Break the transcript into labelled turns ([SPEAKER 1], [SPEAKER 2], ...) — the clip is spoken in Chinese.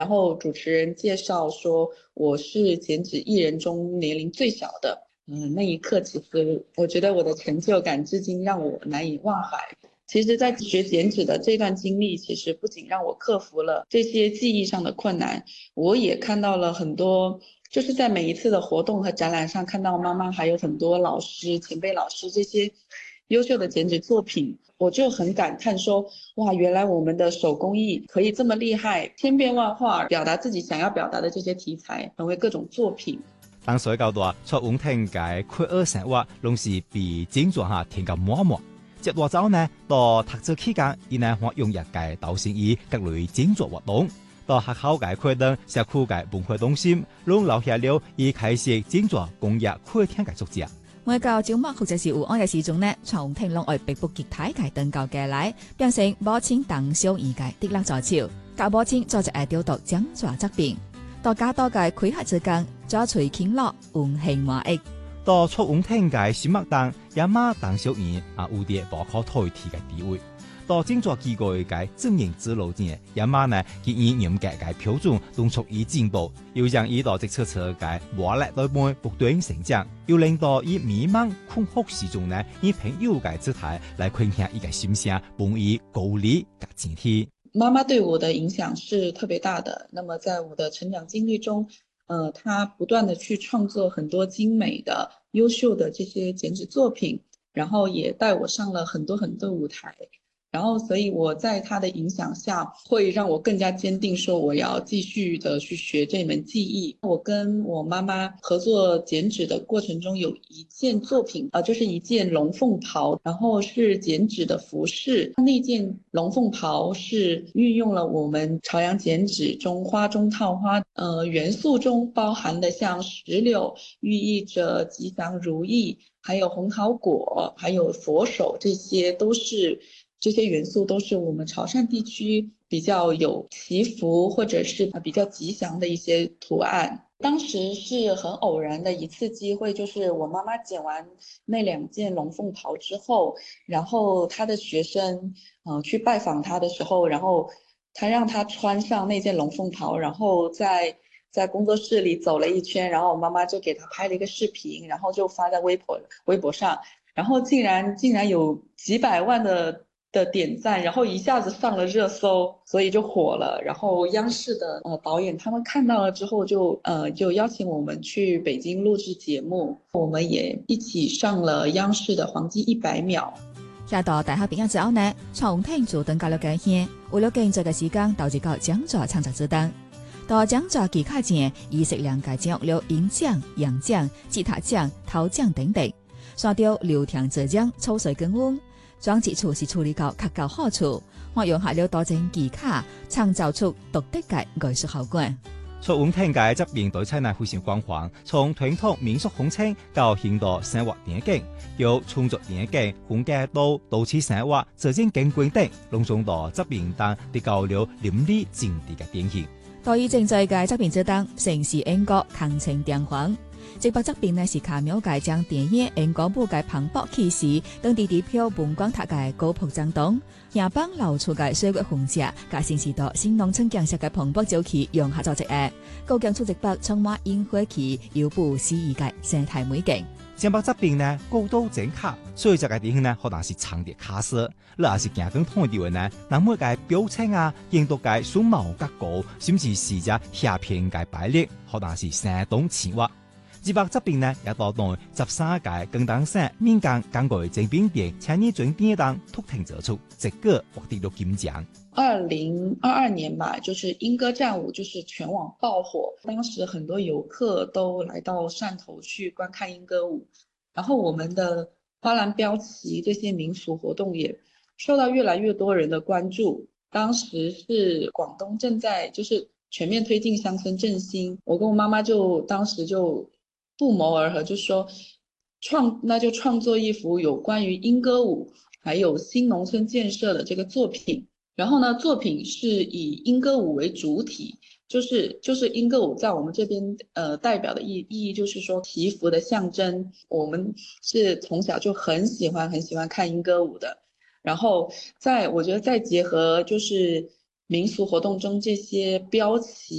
[SPEAKER 1] 然后主持人介绍说我是减脂艺人中年龄最小的。那一刻其实我觉得我的成就感至今让我难以忘怀。其实在学减脂的这段经历，其实不仅让我克服了这些记忆上的困难，我也看到了很多，就是在每一次的活动和展览上看到妈妈还有很多老师、前辈老师这些优秀的减脂作品，我就很感叹说，哇，原来我们的手工艺可以这么厉害，千变万化，表达自己想要表达的这些题材，成为各种作品。
[SPEAKER 2] 當水較大，卓永庭嘅快樂生活，攏是被整作下填個滿滿。接落走呢，到讀書期間，伊呢活用日嘅導生意各類整作活動，到學校嘅課堂、社區嘅文化中心，攏留下了伊開始整作工業課廳嘅足跡。
[SPEAKER 3] 我教招募或者是有愛嘅時鐘呢，卓永庭攏愛迫不及待嘅登校嘅來，變成母親當小兒嘅得力助手，教母親做一愛雕讀講座作品。到加多嘅開學之間，做隨傾樂，溫馨滿溢。
[SPEAKER 2] 到卓永庭嘅心目當，也馬當小兒有啲不可代替嘅地位。到整作機構嘅經營之路前，也馬呢建議嚴格嘅標準，敦促伊進步，又讓伊到直車車嘅磨礪內面不斷成長，又令到伊迷茫困惑時中呢，以朋友嘅姿態來傾聽伊嘅心聲，幫伊鼓勵和警惕。
[SPEAKER 1] 媽媽對我的影響是特別大的。那麼在我的成長經歷中，她不斷的去創作很多精美的、優秀的這些減脂作品，然後也帶我上了很多很多舞台。然後所以我在她的影響下，會讓我更加堅定說我要繼續的去學這門技藝。我跟我媽媽合作減脂的過程中，有一件作品就是一件龍鳳袍，然後是減脂的服飾。那件龍鳳袍是運用了我們朝陽減脂中花中套花，元素中包含的像石榴，寓意着吉祥如意，還有紅桃果，還有佛手，這些元素都是我們潮汕地區比較有祈福或者是比較吉祥的一些圖案。當時是很偶然的一次機會，就是我媽媽剪完那兩件龍鳳袍之後，然後她的學生去拜訪她的時候，然後她讓她穿上那件龍鳳袍，然後在工作室裡走了一圈，然後我媽媽就給她拍了一個視頻，然後就發在微博上，然後竟然有幾百萬的點讚，然後一下子上了熱搜，所以就火了。然後央視的導演他們看到了之後就邀請我們去北京錄製節目，我們也一起上了央視的黃金100秒。
[SPEAKER 3] 下到大學畢業之後呢，卓永庭就登教了嘅戲，為了工作嘅時間導致到講座創作之單。到講座期開前，伊適量嘅獎了銀獎、洋獎、吉他獎、頭獎等等，刷掉流暢浙江抽水更溫。裝置處是處理到較高好處，我用下了多種技巧，創造出獨特嘅藝術效果。
[SPEAKER 2] 卓永庭嘅執業對菜呢非常廣泛，從傳統民俗風情到現代生活電影，由創作電影、風格到都市生活、浙江景觀等，隆重到執業當得到了淋漓盡致嘅典型。
[SPEAKER 3] 到以正在嘅執業之當，城市英國鏗鏘亮煌。這部作品呢是卡廟界將電影英國部嘅磅礴氣勢，當地地票本光塔嘅高鋪張東，亞邦流出嘅水月紅霞，加城市到新農村建設嘅磅礴朝氣融合作一下，高強出直北充滿煙火氣，遙不思議嘅生態美景。
[SPEAKER 2] 整部作品呢高度整卡，所以這個電影呢可能是長的卡色，你也是行更通啲呢，那麼嘅表情印度嘅數毛格高，甚至是只下片嘅擺列，可能是相當淺滑。這部作品呢也到內13屆更當省民間港台精品電青年準電檔突挺者出，這個獲得了金獎。
[SPEAKER 1] 2022年吧，就是鶯歌戰舞就是全網爆火，當時很多遊客都來到汕頭去觀看鶯歌舞，然後我們的花籃標旗這些民俗活動也受到越來越多人的關注。當時是廣東正在就是全面推進鄉村振興，我跟我媽媽就當時就不謀而合，就說那就創作一幅有關於鶯歌舞還有新農村建設的這個作品。然後呢，作品是以鶯歌舞為主體，就是鶯歌舞在我們這邊代表的意義就是說祈福的象徵。我們是從小就很喜歡看鶯歌舞的。然後我覺得再結合就是民俗活动中这些标旗